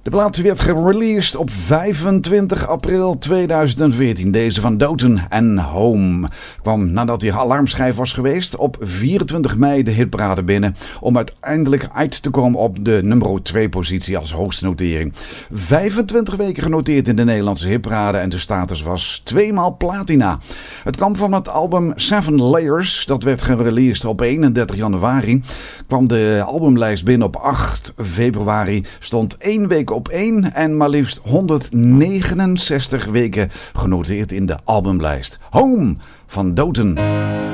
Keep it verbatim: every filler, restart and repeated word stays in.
De plaat werd gereleased op vijfentwintig april tweeduizend veertien. Deze van Doten en Home kwam nadat hij alarmschijf was geweest op vierentwintig mei de hitparade binnen. Om uiteindelijk uit te komen op de nummer twee positie als hoogste notering. vijfentwintig weken genoteerd in de Nederlandse hitparade en de status was tweemaal platina. Het kwam van het album Seven Layers. Dat werd gereleased op eenendertig januari. Kwam de albumlijst binnen op acht februari. Stond één week op één en maar liefst honderdnegenenzestig weken genoteerd in de albumlijst. Home van Doten.